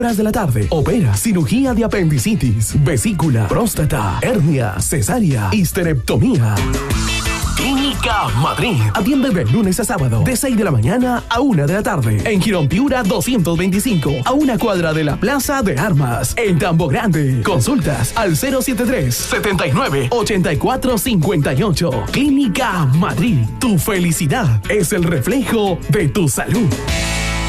horas de la tarde. Opera cirugía de apendicitis, vesícula, próstata, hernia, cesárea, histerectomía. Clínica Madrid. Atiende de lunes a sábado, de 6 de la mañana a 1 de la tarde. En Girón Piura 225, a una cuadra de la Plaza de Armas. En Tambo Grande. Consultas al 073 79 84 58. Clínica Madrid. Tu felicidad es el reflejo de tu salud.